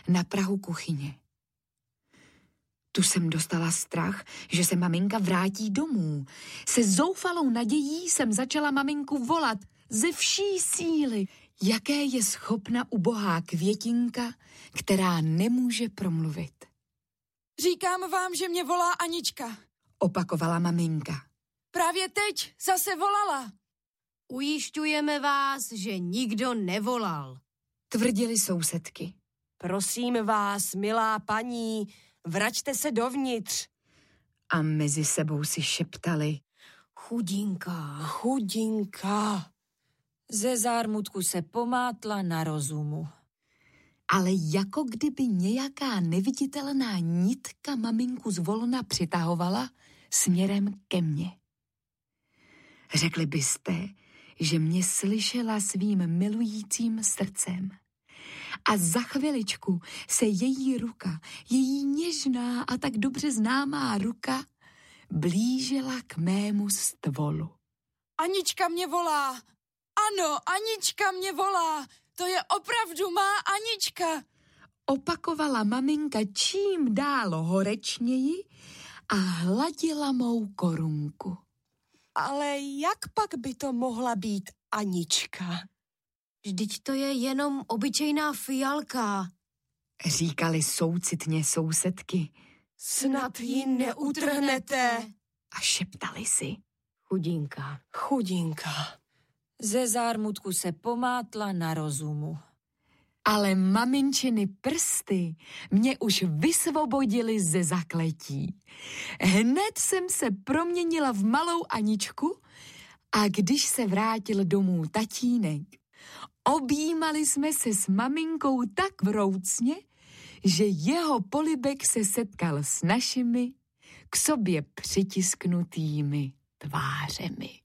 na prahu kuchyně. Tu jsem dostala strach, že se maminka vrátí domů. Se zoufalou nadějí jsem začala maminku volat ze vší síly, jaké je schopna ubohá květinka, která nemůže promluvit. Říkám vám, že mě volá Anička, opakovala maminka. Právě teď zase volala. Ujišťujeme vás, že nikdo nevolal, tvrdili sousedky. Prosím vás, milá paní, vraťte se dovnitř. A mezi sebou si šeptali. Chudinka. Chudinka. Ze zármutku se pomátla na rozumu. Ale jako kdyby nějaká neviditelná nitka maminku zvolna přitahovala směrem ke mně. Řekli byste, že mě slyšela svým milujícím srdcem. A za chviličku se její ruka, její něžná a tak dobře známá ruka, blížila k mému stvolu. Anička mě volá. Ano, Anička mě volá. To je opravdu má Anička. Opakovala maminka čím dál horečněji a hladila mou korunku. Ale jak pak by to mohla být Anička? Vždyť to je jenom obyčejná fialka, říkali soucitně sousedky. Snad ji neutrhnete. A šeptali si. Chudinka. Chudinka. Ze zármutku se pomátla na rozumu. Ale maminčiny prsty mě už vysvobodily ze zakletí. Hned jsem se proměnila v malou Aničku a když se vrátil domů tatínek, objímali jsme se s maminkou tak vroucně, že jeho polibek se setkal s našimi k sobě přitisknutými tvářemi.